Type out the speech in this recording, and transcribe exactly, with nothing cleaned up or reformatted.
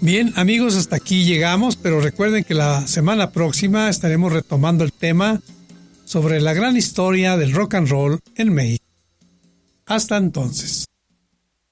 Bien, amigos, hasta aquí llegamos, pero recuerden que la semana próxima estaremos retomando el tema sobre la gran historia del rock and roll en México. Hasta entonces.